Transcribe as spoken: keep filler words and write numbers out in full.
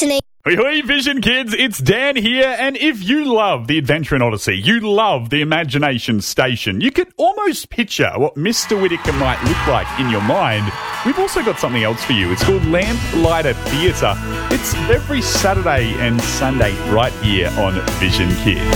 listening. Hoi hoi, Vision Kids, it's Dan here, and if you love the Adventure in Odyssey, you love the Imagination Station, you can almost picture what Mister Whittaker might look like in your mind. We've also got something else for you. It's called Lamplighter Theatre. It's every Saturday and Sunday right here on Vision Kids.